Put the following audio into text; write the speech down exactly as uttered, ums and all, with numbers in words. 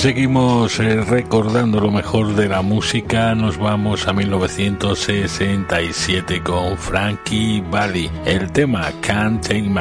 Seguimos eh, recordando lo mejor de la música. Nos vamos a mil novecientos sesenta y siete con Frankie Valli. El tema Can't Take My